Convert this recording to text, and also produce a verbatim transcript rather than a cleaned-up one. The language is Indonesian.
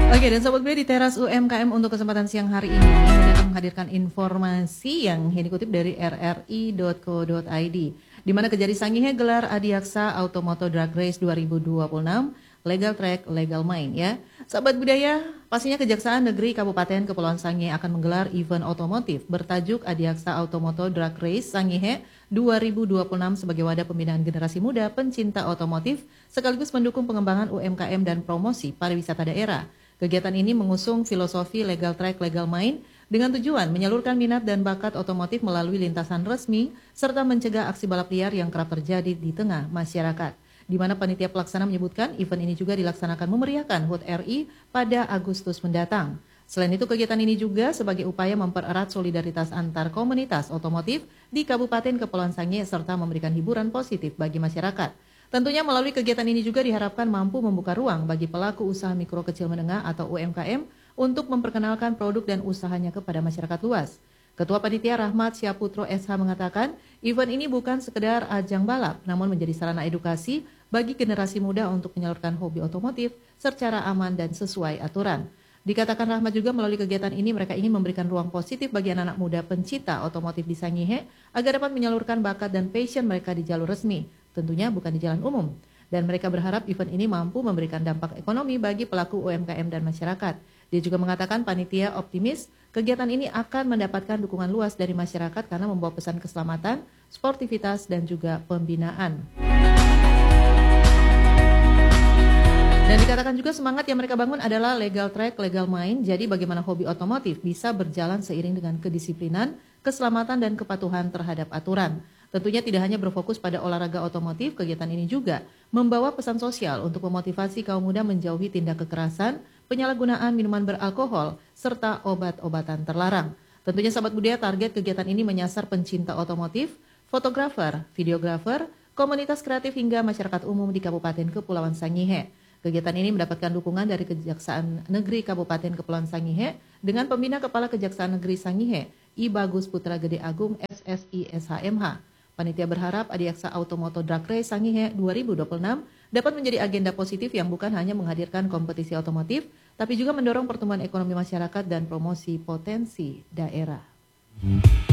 Oke, dan Sobat B di Teras U M K M untuk kesempatan siang hari ini Heni akan menghadirkan informasi yang Heni kutip dari r r i dot co dot i d, di mana Kejari Sangihe gelar Adiaksa Automoto Drag Race dua ribu dua puluh enam Legal Track Legal Main ya. Sahabat budaya, pastinya Kejaksaan Negeri Kabupaten Kepulauan Sangihe akan menggelar event otomotif bertajuk Adiaksa Automoto Drag Race Sangihe dua ribu dua puluh enam sebagai wadah pembinaan generasi muda pencinta otomotif sekaligus mendukung pengembangan U M K M dan promosi pariwisata daerah. Kegiatan ini mengusung filosofi Legal Track Legal Main dengan tujuan menyalurkan minat dan bakat otomotif melalui lintasan resmi serta mencegah aksi balap liar yang kerap terjadi di tengah masyarakat. Di mana panitia pelaksana menyebutkan event ini juga dilaksanakan memeriahkan H U T R I pada Agustus mendatang. Selain itu, kegiatan ini juga sebagai upaya mempererat solidaritas antar komunitas otomotif di Kabupaten Kepulauan Sangihe serta memberikan hiburan positif bagi masyarakat. Tentunya melalui kegiatan ini juga diharapkan mampu membuka ruang bagi pelaku usaha mikro kecil menengah atau U M K M untuk memperkenalkan produk dan usahanya kepada masyarakat luas. Ketua Panitia Rahmat Syaputro S H mengatakan, event ini bukan sekedar ajang balap, namun menjadi sarana edukasi bagi generasi muda untuk menyalurkan hobi otomotif secara aman dan sesuai aturan. Dikatakan Rahmat juga melalui kegiatan ini mereka ingin memberikan ruang positif bagi anak-anak muda pencinta otomotif di Sangihe agar dapat menyalurkan bakat dan passion mereka di jalur resmi, tentunya bukan di jalan umum. Dan mereka berharap event ini mampu memberikan dampak ekonomi bagi pelaku U M K M dan masyarakat. Dia juga mengatakan panitia optimis kegiatan ini akan mendapatkan dukungan luas dari masyarakat karena membawa pesan keselamatan, sportivitas, dan juga pembinaan. Dan dikatakan juga semangat yang mereka bangun adalah legal track, legal main. Jadi bagaimana hobi otomotif bisa berjalan seiring dengan kedisiplinan, keselamatan, dan kepatuhan terhadap aturan. Tentunya tidak hanya berfokus pada olahraga otomotif, kegiatan ini juga membawa pesan sosial untuk memotivasi kaum muda menjauhi tindak kekerasan, penyalahgunaan minuman beralkohol, serta obat-obatan terlarang. Tentunya sahabat budaya, target kegiatan ini menyasar pencinta otomotif, fotografer, videografer, komunitas kreatif hingga masyarakat umum di Kabupaten Kepulauan Sangihe. Kegiatan ini mendapatkan dukungan dari Kejaksaan Negeri Kabupaten Kepulauan Sangihe dengan Pembina Kepala Kejaksaan Negeri Sangihe, I Bagus Putra Gede Agung S S I S H M H. Panitia berharap Adiaksa Automoto Drag Race Sangihe dua ribu dua puluh enam dapat menjadi agenda positif yang bukan hanya menghadirkan kompetisi otomotif, tapi juga mendorong pertumbuhan ekonomi masyarakat dan promosi potensi daerah.